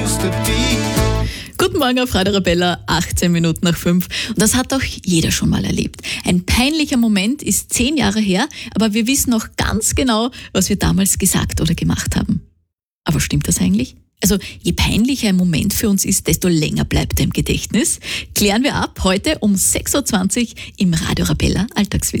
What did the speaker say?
Guten Morgen auf Radio Arabella, 18 Minuten nach 5. Und das hat doch jeder schon mal erlebt. Ein peinlicher Moment ist 10 Jahre her, aber wir wissen noch ganz genau, was wir damals gesagt oder gemacht haben. Aber stimmt das eigentlich? Also je peinlicher ein Moment für uns ist, desto länger bleibt er im Gedächtnis. Klären wir ab heute um 6.20 Uhr im Radio Arabella Alltagswissen.